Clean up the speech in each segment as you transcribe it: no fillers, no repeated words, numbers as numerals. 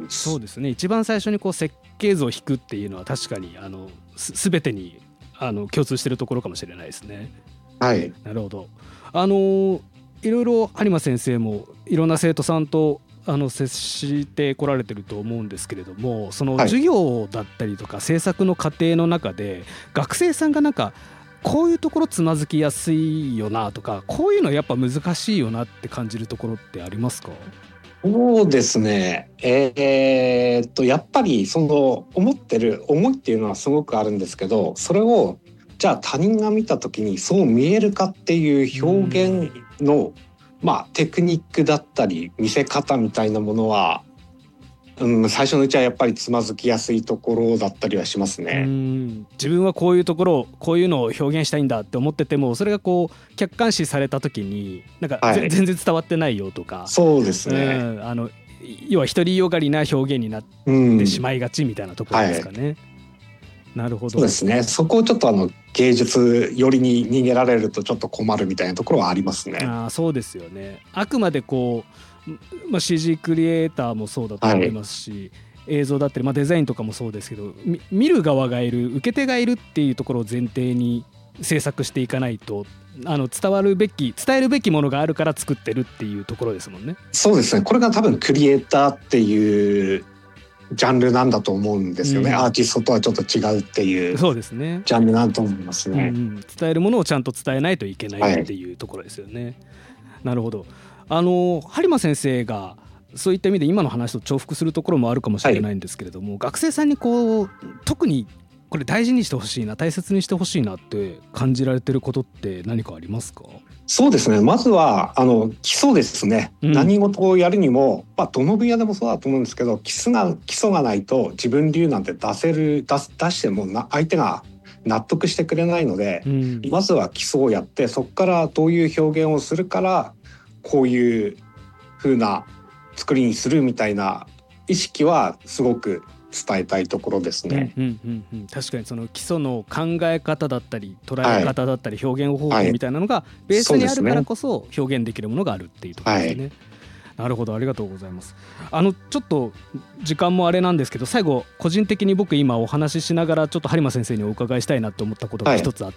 そうですね。一番最初にこう設計図を引くっていうのは確かに全てに共通しているところかもしれないですね。 はい。 なるほど。いろいろ有馬先生もいろんな生徒さんと接してこられてると思うんですけれども、そのはい。 授業だったりとか制作の過程の中で学生さんがなんかこういうところつまずきやすいよなとか、こういうのやっぱ難しいよなって感じるところってありますか？ そうですね。やっぱりその思ってる思いっていうのはすごくあるんですけど、それをじゃあ他人が見た時にそう見えるかっていう表現のテクニックだったり見せ方みたいなものは、最初のうちはやっぱりつまずきやすいところだったりはしますね。 自分はこういうところこういうのを表現したいんだって思ってても、それがこう客観視された時になんかはい。 全然伝わってないよとか、 そうですうね。 んあの要は独りよがりな表現になっうてしん。 まいがちみたいなところはい。 ですかね。なるほど。 そうですね。そこをちょっと芸術寄りに逃げられるとちょっと困るみたいなところはありますね。 そうですよね。あくまでこう、CG クリエイターもそうだと思いはい。 ますし、映像だったり、デザインとかもそうですけど、見る側がいる受け手がいるっていうところを前提に制作していかないと、伝えるべきものがあるから作ってるっていうところですもんね。 そうですね。これが多分クリエイターっていうジャンルなんだと思うんですよね。アーティストとはちょっと違うっていうそうですね。 ジャンルなんだと思いますね。 伝えるものをちゃんと伝えないといけないっはい。 ていうところですよね。なるほど。播磨先生がそういった意味で今の話と重複するところもあるかもしはい。 れないんですけれども、学生さんにこう特にこれ大事にしてほしいな、大切にしてほしいなって感じられてることって何かありますか？ そうですね。まずは基礎ですね。 うん。 何事をやるにも、どの分野でもそうだと思うんですけど、基礎がないと自分流なんて出しても相手が納得してくれないので、 うん。 まずは基礎をやって、そこからどういう表現をするからこういう風な作りにするみたいな意識はすごく伝えたいところですね。 確かにその基礎の考え方だったり捉えはい。 方だったり表現方はい。 法みたいなのがベースそうにあるからですね。 こそ表現できるものがあるっていうところではい。 すね。なるほど、ありがとうございます。ちょっと時間もあれなんですけど、最後個人的に僕今お話ししながらちょっと播磨先生にお伺いしたいなと思ったことがはい。 一つあって、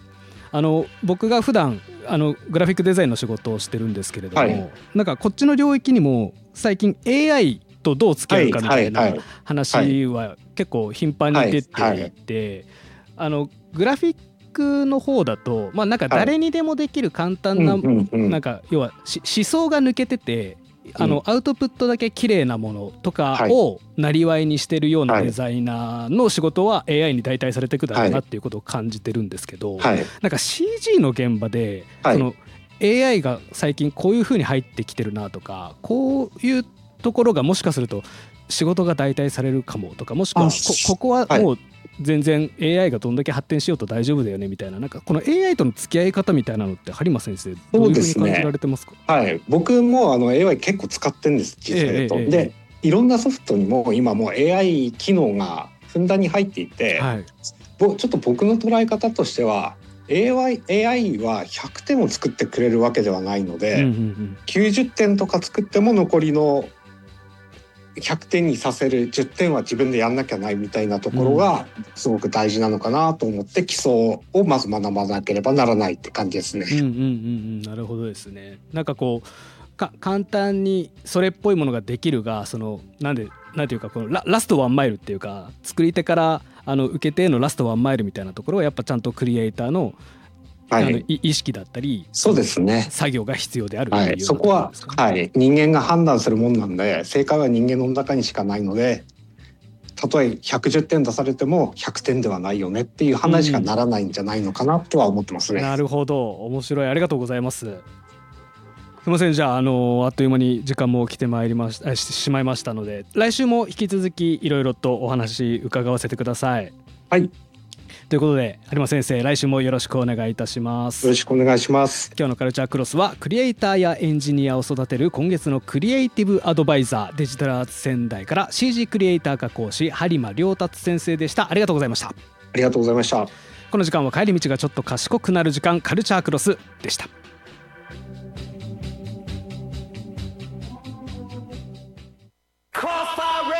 僕が普段グラフィックデザインの仕事をしてるんですけれどはい。 も、なんかこっちの領域にも最近 AI とどう付きはい。 合うかみはい。はたいない。はい。 話は結構頻繁にはい。 出ていはい。 て、グラフィックの方だとなんかはい。 誰にでもできる簡単な、 うんうんうん。 なんか要は思想が抜けてて、 うん。 アウトプットだけ綺麗なものとかはい。 をなりわいにしてるようなはい。 デザイナーの仕事は AI に代替されていくだろうなっはい。 ていうことを感じてるんですけど、 はい。 なんか CG の現場ではい。 その AI が最近こういう風に入ってきてるなとか、こういうところがもしかすると仕事が代替されるかもとか、もしくはここははい。 もう全然 AI がどんだけ発展しようと大丈夫だよねみたいな、なんかこの AI との付き合い方みたいなのって播磨先生どそうでういう風に感じらすね。 れてますか？ はい。僕もAI 結構使ってるんです、 ええ実際だと。 えええで、いろんなソフトにも今もう AI 機能がふんだんに入っていて、 はい。 ちょっと僕の捉え方としては、AI は100点を作ってくれるわけではないのうんうんうで、 ん。 90点とか作っても残りの100点にさせる10点は自分でやんなきゃないみたいなとうん。 ころがすごく大事なのかなと思って、基礎をまず学ばなければならないって感じですね。 なるほどですね。なんかこう簡単にそれっぽいものができるが、そのなんていうかこのラストワンマイルっていうか、作り手から受け手へのラストワンマイルみたいなところはやっぱちゃんとクリエイターのはい。 意識だったり、 そうですね。 作業が必要であるっはい。 ていうようなとそこは、 ころですかね。 はい。人間が判断するもんなんで、正解は人間の中にしかないので、たとえ110点出されても100点ではないよねっていうう話しかなん。 らないんじゃないのかなとは思ってますね。 なるほど、面白い、ありがとうございます。すいません、じゃあ、あっという間に時間も来てまいりましたしまいましたので、来週も引き続きいろいろとお話伺わせてください。 はい。よということで有馬先生、来週もよろしくお願いいたします。 ろしくお願いします。 今日のカルチャークロスはクリエイターやエンジニアを育てる今月のクリエイティブアドバイザー、デジタルアーツ仙台から CG クリエイター科講師播磨良達先生でした。ありがとうございました。 ありがとうございました。 この時間は帰り道がちょっと賢くなる時間、カルチャークロスでした。